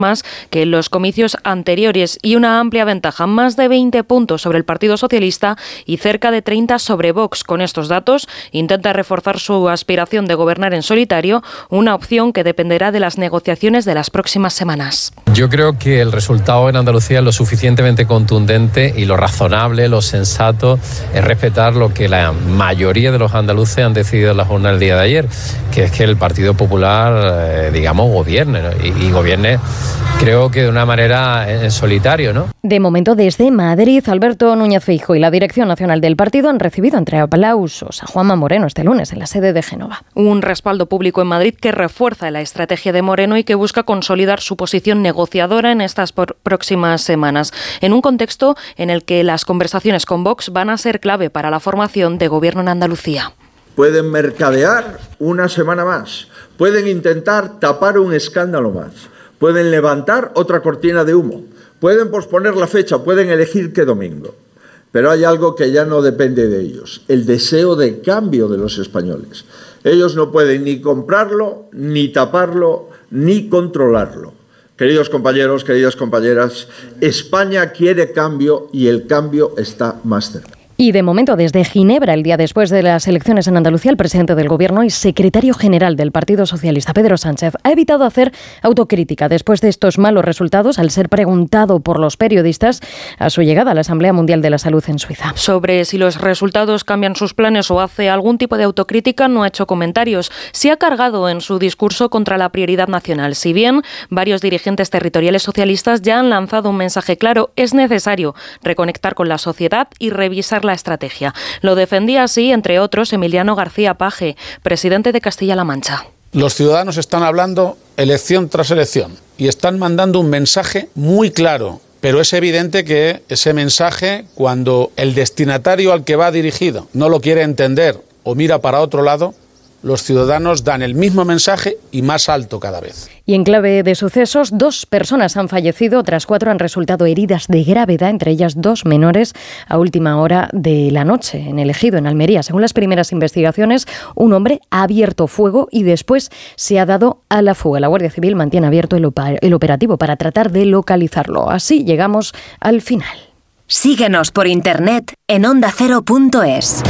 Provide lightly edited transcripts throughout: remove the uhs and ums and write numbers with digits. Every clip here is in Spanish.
más que en los comicios anteriores y una amplia ventaja, más de 20 puntos sobre el Partido Socialista y cerca de 30 sobre Vox. Con estos datos intenta reforzar su aspiración de gobernar en solitario, una opción que dependerá de las negociaciones de las próximas semanas. Yo creo que el resultado en Andalucía es lo suficientemente contundente y lo razonable, lo sensato es respetar lo que la mayoría de los andaluces han decidido en la jornada del día de ayer, que es que el Partido Popular, gobierne, ¿no? y gobierne, creo que de una manera en solitario, ¿no? De momento, desde Madrid, Alberto Núñez Feijóo y la Dirección Nacional del Partido han recibido entre aplausos a Juanma Moreno este lunes en la sede de Génova. Un respaldo público en Madrid que refuerza la estrategia de Moreno y que busca consolidar su posición negociadora en estas próximas semanas, en un contexto en el que las conversaciones con Vox van a ser clave para la formación de gobierno en Andalucía. Pueden mercadear una semana más, pueden intentar tapar un escándalo más, pueden levantar otra cortina de humo, pueden posponer la fecha, pueden elegir qué domingo. Pero hay algo que ya no depende de ellos, el deseo de cambio de los españoles. Ellos no pueden ni comprarlo, ni taparlo, ni controlarlo. Queridos compañeros, queridas compañeras, España quiere cambio y el cambio está más cerca. Y de momento, desde Ginebra, el día después de las elecciones en Andalucía, el presidente del Gobierno y secretario general del Partido Socialista, Pedro Sánchez, ha evitado hacer autocrítica después de estos malos resultados al ser preguntado por los periodistas a su llegada a la Asamblea Mundial de la Salud en Suiza. Sobre si los resultados cambian sus planes o hace algún tipo de autocrítica, no ha hecho comentarios. Se ha cargado en su discurso contra la prioridad nacional. Si bien varios dirigentes territoriales socialistas ya han lanzado un mensaje claro, es necesario reconectar con la sociedad y revisar la estrategia. Lo defendía así, entre otros, Emiliano García Paje, presidente de Castilla-La Mancha. Los ciudadanos están hablando elección tras elección y están mandando un mensaje muy claro, pero es evidente que ese mensaje, cuando el destinatario al que va dirigido no lo quiere entender o mira para otro lado, los ciudadanos dan el mismo mensaje y más alto cada vez. Y en clave de sucesos, 2 personas han fallecido, otras 4 han resultado heridas de gravedad, entre ellas 2 menores, a última hora de la noche en El Ejido, en Almería. Según las primeras investigaciones, un hombre ha abierto fuego y después se ha dado a la fuga. La Guardia Civil mantiene abierto el operativo para tratar de localizarlo. Así llegamos al final. Síguenos por internet en ondacero.es.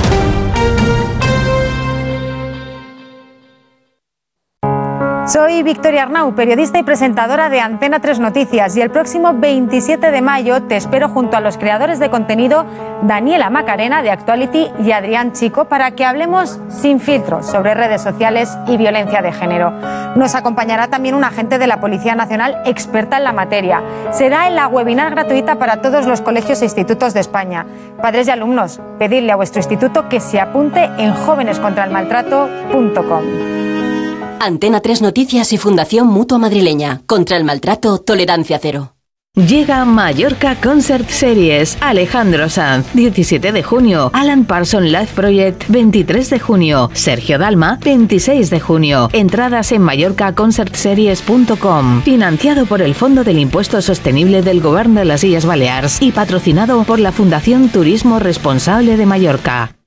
Soy Victoria Arnau, periodista y presentadora de Antena 3 Noticias, y el próximo 27 de mayo te espero junto a los creadores de contenido Daniela Macarena de Actuality y Adrián Chico para que hablemos sin filtros sobre redes sociales y violencia de género. Nos acompañará también un agente de la Policía Nacional experta en la materia. Será en la webinar gratuita para todos los colegios e institutos de España. Padres y alumnos, pedidle a vuestro instituto que se apunte en jovenescontraelmaltrato.com. Antena 3 Noticias y Fundación Mutua Madrileña. Contra el maltrato, tolerancia cero. Llega Mallorca Concert Series. Alejandro Sanz, 17 de junio. Alan Parsons Live Project, 23 de junio. Sergio Dalma, 26 de junio. Entradas en mallorcaconcertseries.com. Financiado por el Fondo del Impuesto Sostenible del Gobierno de las Illes Balears y patrocinado por la Fundación Turismo Responsable de Mallorca.